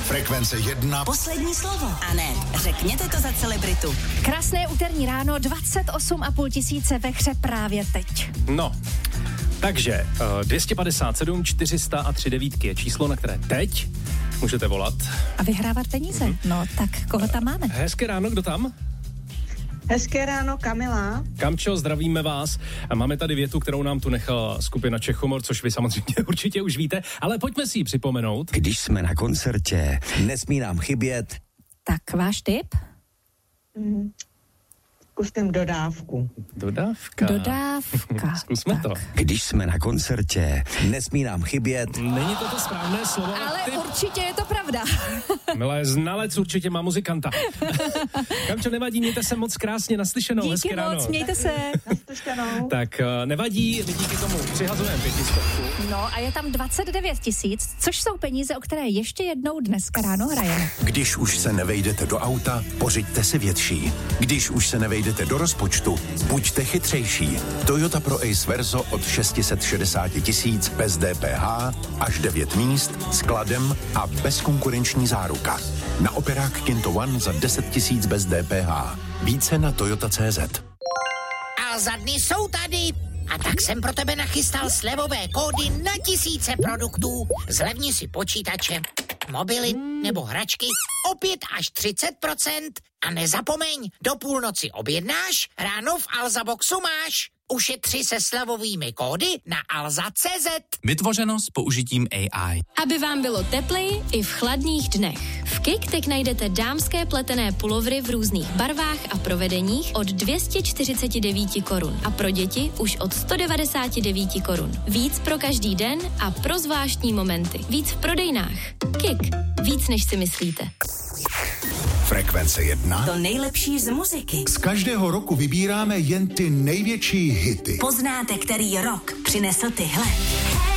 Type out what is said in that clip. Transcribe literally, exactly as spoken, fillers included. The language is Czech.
Frekvence jedna. Poslední slovo. A ne, řekněte to za celebritu. Krásné úterní ráno, dvacet osm a půl tisíce ve hře právě teď. No, takže uh, dvě stě padesát sedm čtyři sta a tři devítky je číslo, na které teď můžete volat. A vyhrávat peníze. Mm-hmm. No, tak koho tam máme? Hezké ráno, kdo tam? Hezké ráno, Kamila. Kamčo, zdravíme vás. A máme tady větu, kterou nám tu nechala skupina Čechomor, což vy samozřejmě určitě už víte, ale pojďme si ji připomenout. Když jsme na koncertě, nesmí nám chybět. Tak váš tip? Mm. Zkusím dodávku. Dodávka. Dodávka. Zkusme tak. to. Když jsme na koncertě, nesmí nám chybět. Není to to správné slovo, Ale ty... určitě je to pravda. Milé, znalec určitě má muzikanta. Kamčo, nevadí, mějte se moc krásně, naslyšenou. Díky Hezké ráno. moc, mějte se. Naslyšenou. Tak nevadí, my díky tomu přihazujeme pětistovku. No a je tam dvacet devět tisíc, což jsou peníze, o které ještě jednou dneska ráno hrajeme. Když už se nevejdete do auta, pořiďte si větší. Když už se nevejdete do rozpočtu, buďte chytřejší. Toyota Pro Ace Verso od šest set šedesát tisíc bez D P H, až devět míst, s kladem a bezkonkurenční záruka. Na operák Kinto One za deset tisíc bez D P H. Více na Toyota tečka cé zet. A za dny jsou tady. A tak jsem pro tebe nachystal slevové kódy na tisíce produktů. Zlevni si počítače, mobily nebo hračky o pět až třicet procent. A nezapomeň, do půlnoci objednáš, ráno v Alza Boxu máš. Ušetři se slevovými kódy na alza tečka cé zet. Vytvořeno s použitím A I. Aby vám bylo tepleji i v chladných dnech. V Kik teď najdete dámské pletené pulovry v různých barvách a provedeních od dvě stě čtyřicet devět korun a pro děti už od sto devadesát devět korun. Víc pro každý den a pro zvláštní momenty. Víc v prodejnách. Kik. Víc než si myslíte. Frekvence jedna. To nejlepší z muziky. Z každého roku vybíráme jen ty největší hity. Poznáte, který rok přinesl tyhle.